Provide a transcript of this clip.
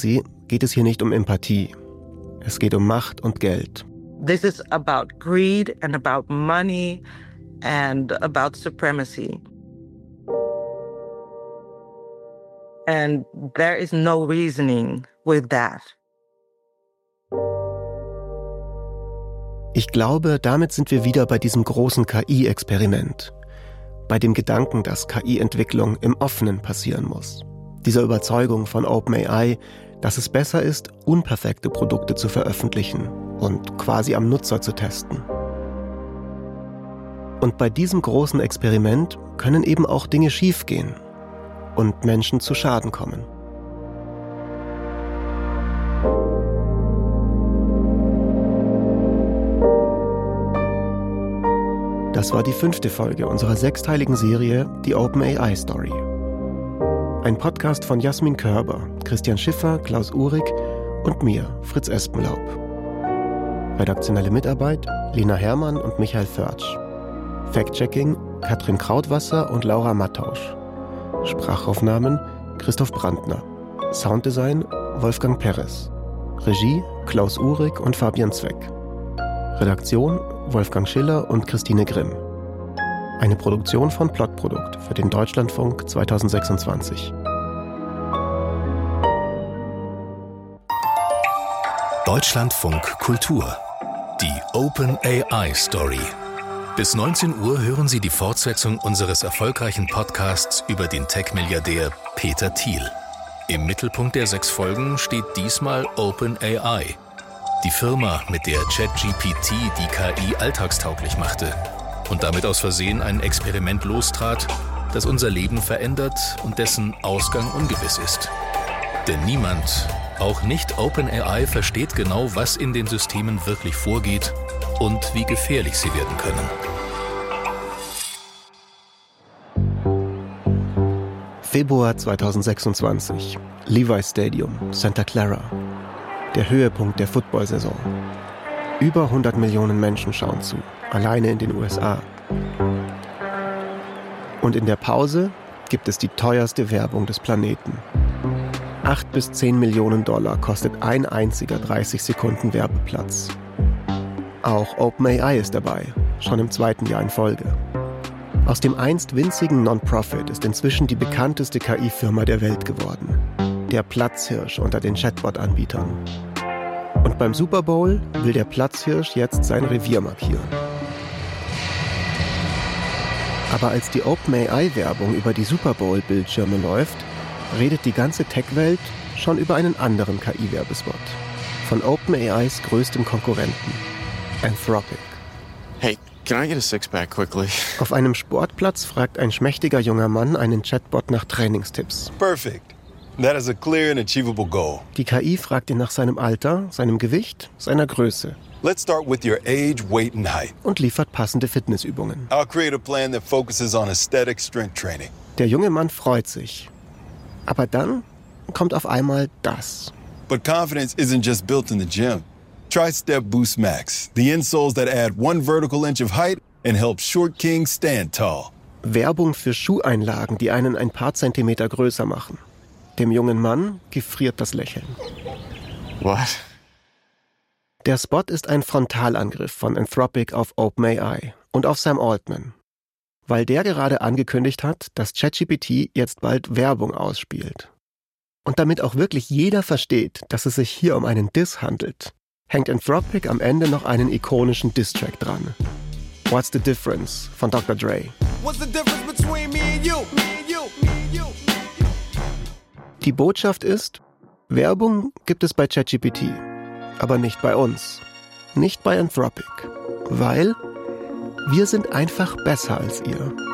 sie, geht es hier nicht um Empathie. Es geht um Macht und Geld. This is about greed and about money and about supremacy. And there is no reasoning with that. Ich glaube, damit sind wir wieder bei diesem großen KI-Experiment. Bei dem Gedanken, dass KI-Entwicklung im Offenen passieren muss. Dieser Überzeugung von OpenAI, dass es besser ist, unperfekte Produkte zu veröffentlichen und quasi am Nutzer zu testen. Und bei diesem großen Experiment können eben auch Dinge schiefgehen und Menschen zu Schaden kommen. Das war die 5. Folge unserer 6-teiligen Serie Die OpenAI Story. Ein Podcast von Jasmin Körber, Christian Schiffer, Klaus Uhrig und mir, Fritz Espenlaub. Redaktionelle Mitarbeit Lena Herrmann und Michael Förtsch. Fact-Checking Katrin Krautwasser und Laura Mattausch. Sprachaufnahmen Christoph Brandner. Sounddesign Wolfgang Perez. Regie Klaus Uhrig und Fabian Zweck. Redaktion Wolfgang Schiller und Christine Grimm. Eine Produktion von Plotprodukt für den Deutschlandfunk 2026. Deutschlandfunk Kultur. Die OpenAI Story. Bis 19 Uhr hören Sie die Fortsetzung unseres erfolgreichen Podcasts über den Tech-Milliardär Peter Thiel. Im Mittelpunkt der 6 Folgen steht diesmal OpenAI. Die Firma, mit der ChatGPT die KI alltagstauglich machte und damit aus Versehen ein Experiment lostrat, das unser Leben verändert und dessen Ausgang ungewiss ist. Denn niemand, auch nicht OpenAI, versteht genau, was in den Systemen wirklich vorgeht und wie gefährlich sie werden können. Februar 2026. Levi's Stadium, Santa Clara. Der Höhepunkt der Football-Saison. Über 100 Millionen Menschen schauen zu, alleine in den USA. Und in der Pause gibt es die teuerste Werbung des Planeten. 8 bis 10 Millionen $, kostet ein einziger 30 Sekunden Werbeplatz. Auch OpenAI ist dabei, schon im 2. Jahr in Folge. Aus dem einst winzigen Non-Profit ist inzwischen die bekannteste KI-Firma der Welt geworden. Der Platzhirsch unter den Chatbot-Anbietern. Und beim Super Bowl will der Platzhirsch jetzt sein Revier markieren. Aber als die OpenAI-Werbung über die Super Bowl-Bildschirme läuft, redet die ganze Tech-Welt schon über einen anderen KI-Werbespot. Von OpenAIs größtem Konkurrenten, Anthropic. Hey, can I get a six-pack quickly? Auf einem Sportplatz fragt ein schmächtiger junger Mann einen Chatbot nach Trainingstipps. Perfect. That is a clear and achievable goal. Die KI fragt ihn nach seinem Alter, seinem Gewicht, seiner Größe. Let's start with your age, weight and height. Und liefert passende Fitnessübungen. I'll create a plan that focuses on aesthetic strength training. Der junge Mann freut sich. Aber dann kommt auf einmal das. But confidence isn't just built in the gym. Try Step Boost Max, the insoles that add 1 vertical inch of height and help short kings stand tall. Werbung für Schuheinlagen, die einen ein paar Zentimeter größer machen. Dem jungen Mann gefriert das Lächeln. What? Der Spot ist ein Frontalangriff von Anthropic auf OpenAI und auf Sam Altman. Weil der gerade angekündigt hat, dass ChatGPT jetzt bald Werbung ausspielt. Und damit auch wirklich jeder versteht, dass es sich hier um einen Diss handelt, hängt Anthropic am Ende noch einen ikonischen Diss-Track dran. What's the Difference von Dr. Dre. What's the difference between me and you? Me and you, me and you. Die Botschaft ist, Werbung gibt es bei ChatGPT, aber nicht bei uns, nicht bei Anthropic, weil wir sind einfach besser als ihr.